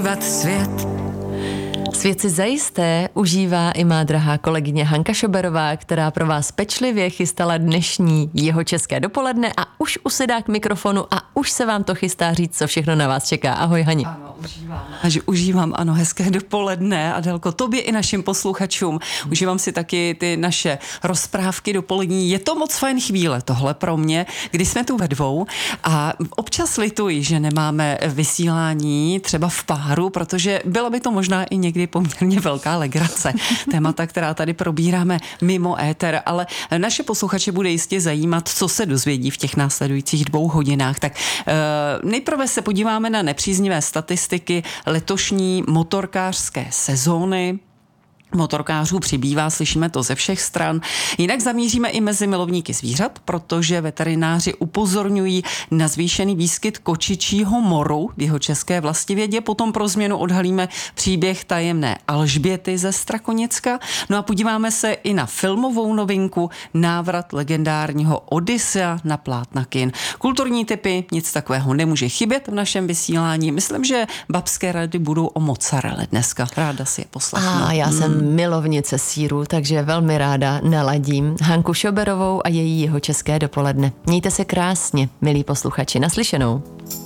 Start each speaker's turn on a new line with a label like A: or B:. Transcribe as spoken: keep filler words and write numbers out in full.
A: Svět. Svět si zajisté užívá i má drahá kolegyně Hanka Šoberová, která pro vás pečlivě chystala dnešní jeho české dopoledne a už usedá k mikrofonu a už se vám to chystá říct, co všechno na vás čeká. Ahoj, Hani.
B: Ano, užívám. Až užívám, ano, hezké dopoledne, Adelko, tobě i našim posluchačům. Užívám si taky ty naše rozprávky dopolední. Je to moc fajn chvíle, tohle pro mě, kdy jsme tu ve dvou a občas lituji, že nemáme vysílání třeba v páru, protože byla by to možná i někdy poměrně velká legrace. Témata, která tady probíráme mimo éter, ale naše posluchače bude jistě zajímat, co se dozvědí v těch následujících dvou hodinách. Tak e, nejprve se podíváme na nepříznivé statistiky letošní motorkářské sezóny. Motorkářů přibývá, slyšíme to ze všech stran. Jinak zamíříme i mezi milovníky zvířat, protože veterináři upozorňují na zvýšený výskyt kočičího moru v jeho české vlastivědě. Potom pro změnu odhalíme příběh tajemné Alžběty ze Strakonicka. No a podíváme se i na filmovou novinku Návrat legendárního Odyssea na plátna kin. Kulturní tipy, nic takového nemůže chybět v našem vysílání. Myslím, že babské rady budou o mozzarelle dneska. Ráda si je poslechnu.
A: A já jsem milovnice sýru, takže velmi ráda naladím Hanku Šoberovou a její jeho české dopoledne. Mějte se krásně, milí posluchači, naslyšenou.